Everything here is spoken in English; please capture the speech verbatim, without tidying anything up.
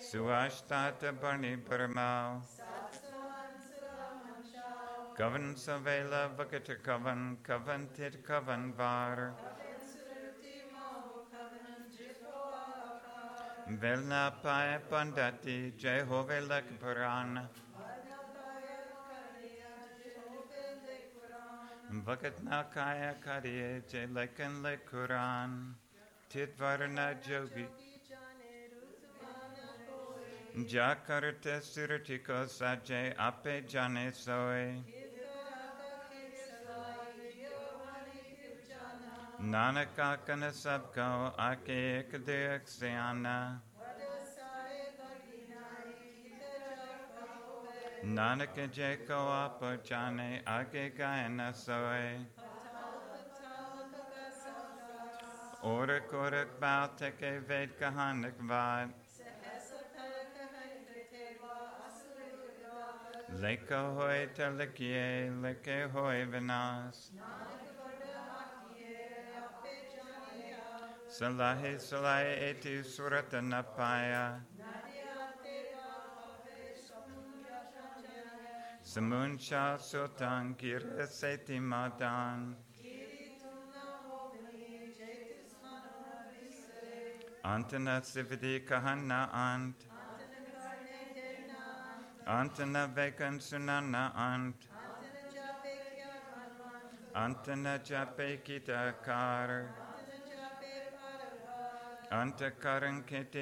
Suashtata Barni Paramau. Kavan Savela Vakata Kavan Kavan Tit Kavan Var. Velna Paya Pandati Jehove Lekparan. Vakatna Kaya Kariye Jelekan Lekuran. Titvarna Jogi. Jakarta Suratiko Sajay Ape Jane Soe. Nanaka Kana Sabko Ake Ekadek Siana. Nanaka Jeko Apo Jane Ake Gayana Soe. Orak Orak Bal Teke Ved Kahanak Vad. Leko Hoy Telekie Leke Hoy Venas. Salahi Salahi Etu Suratanapaya. Samuncha Sultan Gira Seti Madan. Antana Sividi Kahana Ant. Antana Vekan Sunana Ant. Antana Jape Kita Kar. Anta Karan Kete